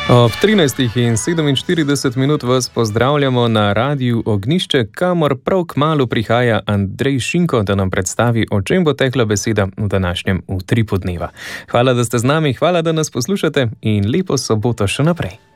Ob 13:47 vas pozdravljamo na Radiu Ognjišče, kamor prav kmalu prihaja Andrej Šinko, da nam predstavi, o čem bo tekla beseda v današnjem Utripu dneva. Hvala, da ste z nami, hvala, da nas poslušate in lepo soboto še naprej.